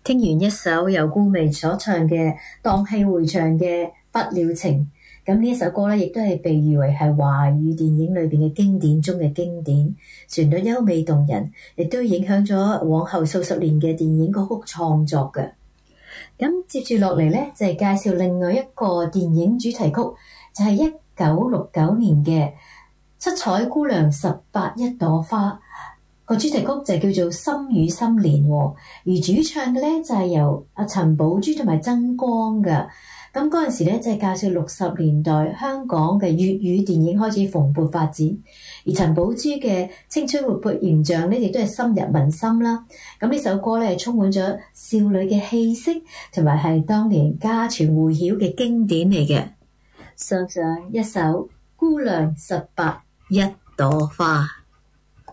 聽完一首由顧媚所唱嘅蕩氣迴腸嘅不了情，咁呢一首歌咧，亦都係被譽為係華語電影裏邊嘅經典中嘅經典，旋律優美動人，亦都影響咗往後數十年嘅電影歌曲創作嘅。咁接住落嚟咧，就係介紹另外一個電影主題曲，就係1969年嘅《七彩姑娘十八一朵花》。個主題曲就叫做《心與心連》，而主唱嘅咧就係由阿陳寶珠同埋曾光嘅。咁嗰陣時咧就係介紹60年代香港嘅粵語電影開始蓬勃發展，而陳寶珠嘅青春活潑形象咧亦都係深入民心啦。咁呢首歌咧係充滿咗少女嘅氣息，同埋係當年家傳戶曉嘅經典嚟嘅。送上一首《姑娘十八一朵花》。